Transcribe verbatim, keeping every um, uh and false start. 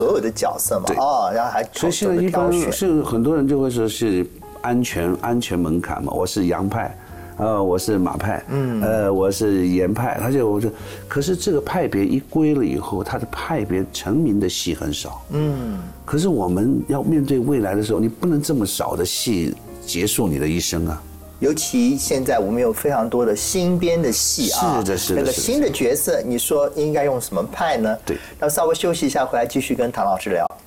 所有的角色嘛，哦，然后还所以现在一般是很多人就会说是安全安全门槛嘛，我是杨派。呃，我是马派，嗯，呃，我是严派，他就我就，可是这个派别一归了以后，他的派别成名的戏很少，嗯，可是我们要面对未来的时候，你不能这么少的戏结束你的一生啊。 尤其现在我们有非常多的新编的戏啊， 是的，是的， 那个新的角色，你说应该用什么派呢？ 对， 那稍微休息一下，回来继续跟唐老师聊。